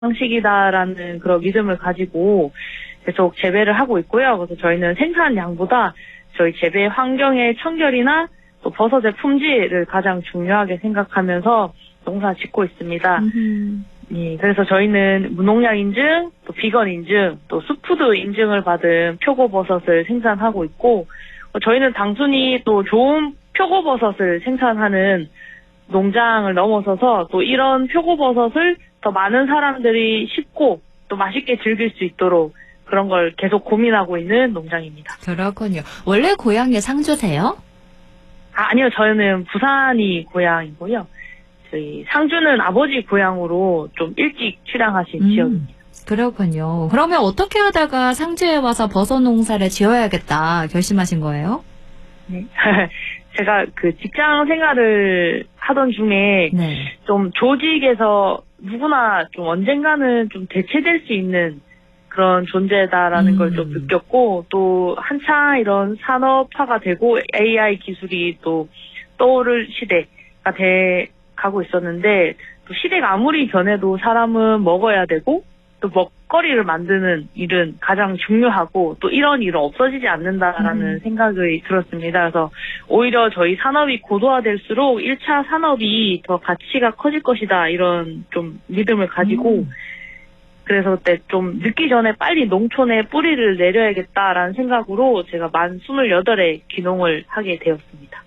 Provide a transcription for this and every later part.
방식이다라는 그런 믿음을 가지고 계속 재배를 하고 있고요. 그래서 저희는 생산량보다 저희 재배 환경의 청결이나 또 버섯의 품질을 가장 중요하게 생각하면서 농사 짓고 있습니다. 예, 그래서 저희는 무농약 인증, 또 비건 인증, 또 수푸드 인증을 받은 표고버섯을 생산하고 있고, 저희는 단순히 또 좋은 표고버섯을 생산하는 농장을 넘어서서 또 이런 표고버섯을 더 많은 사람들이 쉽고 또 맛있게 즐길 수 있도록 그런 걸 계속 고민하고 있는 농장입니다. 그렇군요. 원래 고향이 상주세요? 아니요. 저는 부산이 고향이고요. 저희 상주는 아버지 고향으로 좀 일찍 출향하신 지역입니다. 그렇군요. 그러면 어떻게 하다가 상주에 와서 버섯 농사를 지어야겠다 결심하신 거예요? 네. 제가 그 직장 생활을 하던 중에 네. 좀 조직에서 누구나 좀 언젠가는 좀 대체될 수 있는 그런 존재다라는 걸 좀 느꼈고, 또 한창 이런 산업화가 되고 AI 기술이 또 떠오를 시대가 가고 있었는데, 또 시대가 아무리 변해도 사람은 먹어야 되고 또 먹거리를 만드는 일은 가장 중요하고 또 이런 일은 없어지지 않는다라는 생각이 들었습니다. 그래서 오히려 저희 산업이 고도화될수록 1차 산업이 더 가치가 커질 것이다, 이런 좀 믿음을 가지고 그래서 그때 좀 늦기 전에 빨리 농촌에 뿌리를 내려야겠다라는 생각으로 제가 만 28에 귀농을 하게 되었습니다.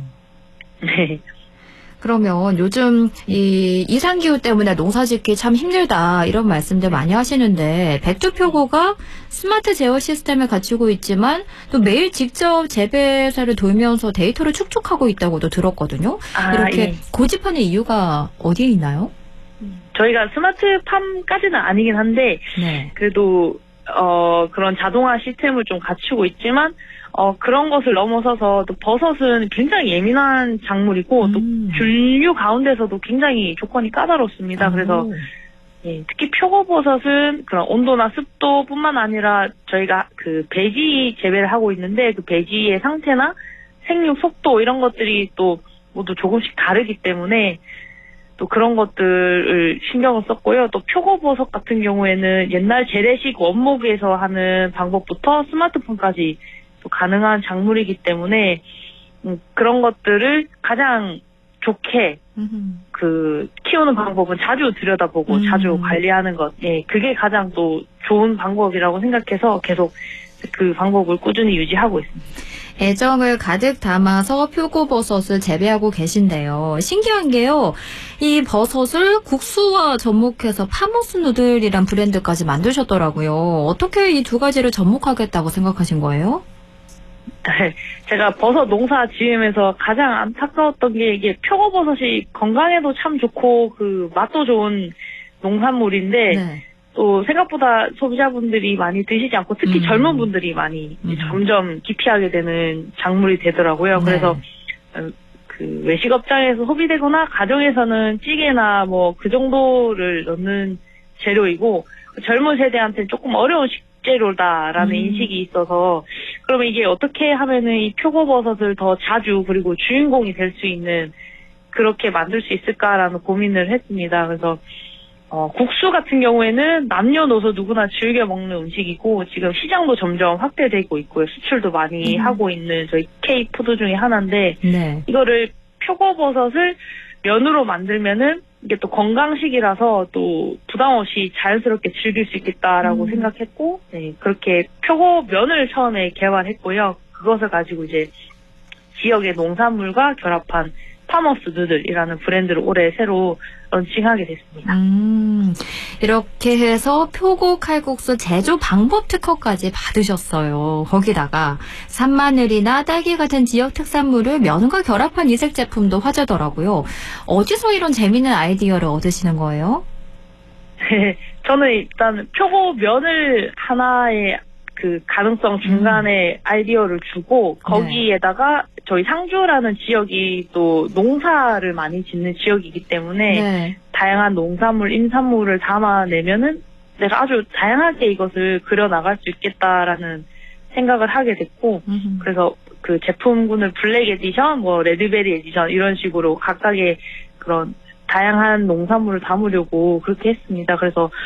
네. 그러면 요즘 이 이상기후 때문에 농사짓기 참 힘들다 이런 말씀들 많이 하시는데, 백두표고가 스마트 제어 시스템을 갖추고 있지만 또 매일 직접 재배사를 돌면서 데이터를 축적하고 있다고도 들었거든요. 이렇게 예. 고집하는 이유가 어디에 있나요? 저희가 스마트팜까지는 아니긴 한데 네. 그래도 그런 자동화 시스템을 좀 갖추고 있지만 그런 것을 넘어서서 또 버섯은 굉장히 예민한 작물이고 또 균류 가운데서도 굉장히 조건이 까다롭습니다. 그래서 예, 특히 표고버섯은 그런 온도나 습도뿐만 아니라 저희가 그 배지 재배를 하고 있는데 그 배지의 상태나 생육 속도 이런 것들이 또 모두 조금씩 다르기 때문에 또 그런 것들을 신경을 썼고요. 또 표고버섯 같은 경우에는 옛날 재래식 원목에서 하는 방법부터 스마트폰까지 또 가능한 작물이기 때문에 그런 것들을 가장 좋게 그 키우는 방법은 자주 들여다보고 자주 관리하는 것, 예, 그게 가장 또 좋은 방법이라고 생각해서 계속 그 방법을 꾸준히 유지하고 있습니다. 애정을 가득 담아서 표고버섯을 재배하고 계신데요. 신기한 게요, 이 버섯을 국수와 접목해서 파머스 누들이란 브랜드까지 만드셨더라고요. 어떻게 이 두 가지를 접목하겠다고 생각하신 거예요? 제가 버섯 농사 지으면서 가장 안타까웠던 게 이게 표고버섯이 건강에도 참 좋고 그 맛도 좋은 농산물인데 네. 또 생각보다 소비자분들이 많이 드시지 않고 특히 젊은 분들이 많이 점점 기피하게 되는 작물이 되더라고요. 네. 그래서 그 외식업장에서 소비되거나 가정에서는 찌개나 뭐 그 정도를 넣는 재료이고 젊은 세대한테는 조금 어려운 식재료다라는 인식이 있어서 그러면 이게 어떻게 하면은 이 표고버섯을 더 자주 그리고 주인공이 될 수 있는 그렇게 만들 수 있을까라는 고민을 했습니다. 그래서 국수 같은 경우에는 남녀노소 누구나 즐겨 먹는 음식이고 지금 시장도 점점 확대되고 있고요. 수출도 많이 하고 있는 저희 K푸드 중에 하나인데 네. 이거를 표고버섯을 면으로 만들면은 이게 또 건강식이라서 또 부담 없이 자연스럽게 즐길 수 있겠다라고 생각했고, 네, 그렇게 표고면을 처음에 개발했고요. 그것을 가지고 이제 지역의 농산물과 결합한 파머스 누들이라는 브랜드를 올해 새로 런칭하게 됐습니다. 이렇게 해서 표고 칼국수 제조 방법 특허까지 받으셨어요. 거기다가 산마늘이나 딸기 같은 지역 특산물을 면과 결합한 이색 제품도 화제더라고요. 어디서 이런 재미있는 아이디어를 얻으시는 거예요? 네, 저는 일단 표고면을 하나의 그 가능성 중간에 아이디어를 주고 거기에다가 저희 상주라는 지역이 또 농사를 많이 짓는 지역이기 때문에 다양한 농산물, 임산물을 담아내면은 내가 아주 다양하게 이것을 그려나갈 수 있겠다라는 생각을 하게 됐고 그래서 그 제품군을 블랙 에디션, 뭐 레드베리 에디션 이런 식으로 각각의 그런 다양한 농산물을 담으려고 그렇게 했습니다. 그래서